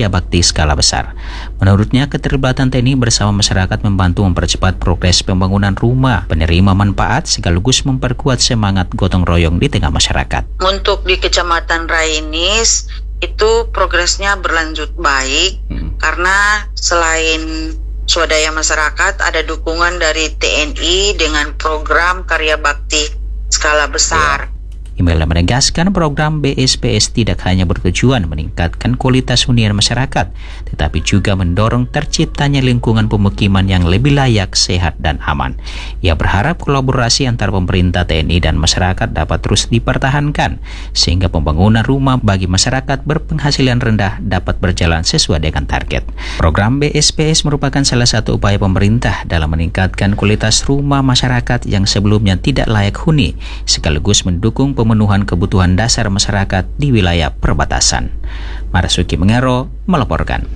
Karya Bakti skala besar. Menurutnya, keterlibatan TNI bersama masyarakat membantu mempercepat progres pembangunan rumah penerima manfaat sekaligus memperkuat semangat gotong royong di tengah masyarakat. Untuk di Kecamatan Rainis itu progresnya berlanjut baik karena selain swadaya masyarakat ada dukungan dari TNI dengan program Karya Bakti skala besar. Imelda menegaskan program BSPS tidak hanya bertujuan meningkatkan kualitas hunian masyarakat, tetapi juga mendorong terciptanya lingkungan pemukiman yang lebih layak, sehat, dan aman. Ia berharap kolaborasi antara pemerintah, TNI, dan masyarakat dapat terus dipertahankan, sehingga pembangunan rumah bagi masyarakat berpenghasilan rendah dapat berjalan sesuai dengan target. Program BSPS merupakan salah satu upaya pemerintah dalam meningkatkan kualitas rumah masyarakat yang sebelumnya tidak layak huni, sekaligus mendukung pemenuhan kebutuhan dasar masyarakat di wilayah perbatasan. Marasuki Mengero melaporkan.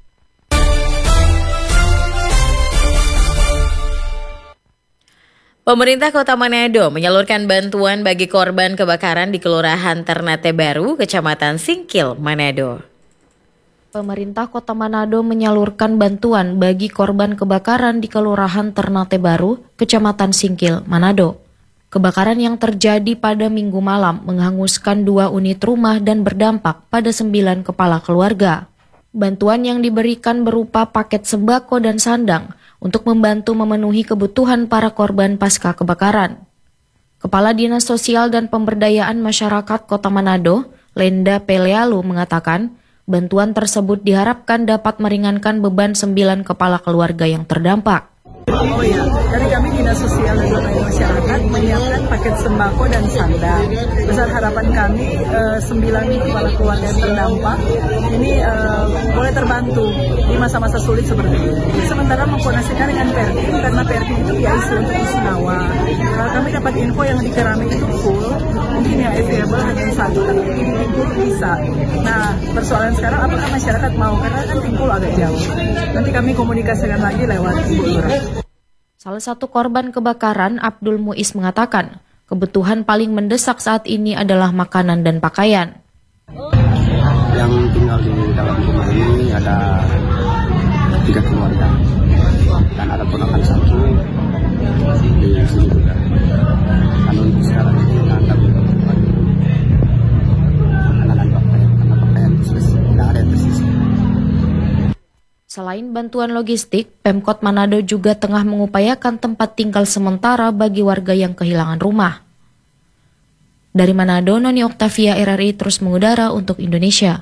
Pemerintah Kota Manado menyalurkan bantuan bagi korban kebakaran di Kelurahan Ternate Baru, Kecamatan Singkil, Manado. Pemerintah Kota Manado menyalurkan bantuan bagi korban kebakaran di Kelurahan Ternate Baru, Kecamatan Singkil, Manado. Kebakaran yang terjadi pada Minggu malam menghanguskan 2 unit rumah dan berdampak pada 9 kepala keluarga. Bantuan yang diberikan berupa paket sembako dan sandang untuk membantu memenuhi kebutuhan para korban pasca kebakaran. Kepala Dinas Sosial dan Pemberdayaan Masyarakat Kota Manado, Lenda Pelealu, mengatakan bantuan tersebut diharapkan dapat meringankan beban 9 kepala keluarga yang terdampak. Dari kami Dinas Sosial dan Pemberdayaan Masyarakat menyiapkan paket sembako dan sandang. Besar harapan kami 9 kepala keluarga yang terdampak ini boleh terbantu di masa-masa sulit seperti ini. Sementara mengkoordinasikan dengan Perti karena Perti itu biasa untuk Isinawa. Kami dapat info yang di Keramik itu full, mungkin yang available hanya 1 tapi di Tingkul bisa. Nah, persoalan sekarang apakah masyarakat mau, karena kan Tingkul agak jauh. Nanti kami komunikasikan lagi lewat Ibu Lurah. Salah satu korban kebakaran, Abdul Muiz, mengatakan kebutuhan paling mendesak saat ini adalah makanan dan pakaian. Yang tinggal di dalam rumah ini ada 3 keluarga dan ada ponakan 1 di sini juga. Dan untuk sekarang ini ada makanan dan pakaian, karena pakaian tidak ada yang tersisa. Selain bantuan logistik, Pemkot Manado juga tengah mengupayakan tempat tinggal sementara bagi warga yang kehilangan rumah. Dari Manado, Noni Oktavia, RRI terus mengudara untuk Indonesia.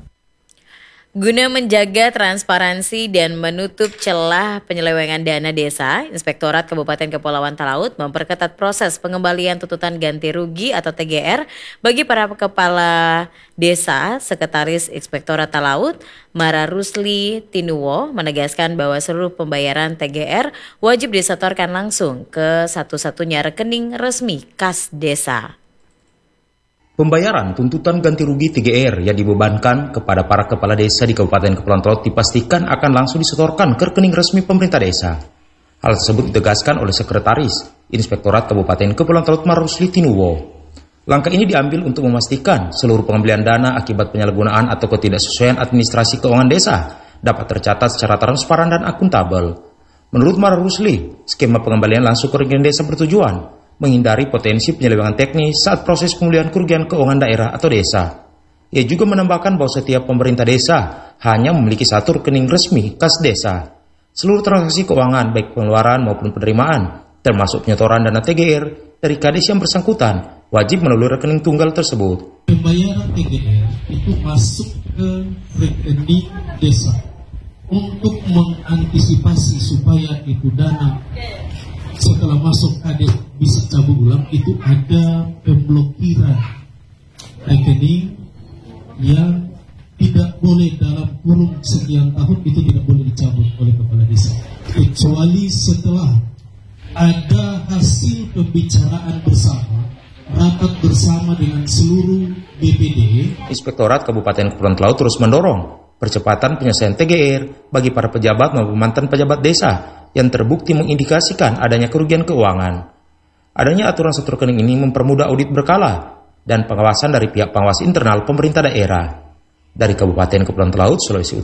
Guna menjaga transparansi dan menutup celah penyelewengan dana desa, Inspektorat Kabupaten Kepulauan Talaut memperketat proses pengembalian tuntutan ganti rugi atau TGR bagi para kepala desa. Sekretaris Inspektorat Talaut, Mara Rusli Tinuwo, menegaskan bahwa seluruh pembayaran TGR wajib disetorkan langsung ke satu-satunya rekening resmi kas desa. Pembayaran tuntutan ganti rugi TGR yang dibebankan kepada para kepala desa di Kabupaten Kepulauan Talaut dipastikan akan langsung disetorkan ke rekening resmi pemerintah desa. Hal tersebut ditegaskan oleh Sekretaris Inspektorat Kabupaten Kepulauan Talaut Marusli Tinuwo. Langkah ini diambil untuk memastikan seluruh pengembalian dana akibat penyalahgunaan atau ketidaksesuaian administrasi keuangan desa dapat tercatat secara transparan dan akuntabel. Menurut Marusli, skema pengembalian langsung ke rekening desa bertujuan menghindari potensi penyelewengan teknis saat proses pemulihan kerugian keuangan daerah atau desa. Ia juga menambahkan bahwa setiap pemerintah desa hanya memiliki satu rekening resmi kas desa. Seluruh transaksi keuangan baik pengeluaran maupun penerimaan, termasuk penyetoran dana TGR dari kades yang bersangkutan, wajib melalui rekening tunggal tersebut. Pembayaran TGR itu masuk ke rekening desa untuk mengantisipasi supaya itu dana setelah masuk kades bisa cabut ulang, itu ada pemblokiran rekening yang tidak boleh dalam kurun sekian tahun, itu tidak boleh dicabut oleh kepala desa kecuali setelah ada hasil pembicaraan bersama, rapat bersama dengan seluruh BPD. Inspektorat Kabupaten Kepulauan Talaut terus mendorong percepatan penyelesaian TGR bagi para pejabat maupun mantan pejabat desa yang terbukti mengindikasikan adanya kerugian keuangan. Adanya aturan satu rekening ini mempermudah audit berkala dan pengawasan dari pihak pengawas internal pemerintah daerah. Dari Kabupaten Kepulauan Talaut, Sulawesi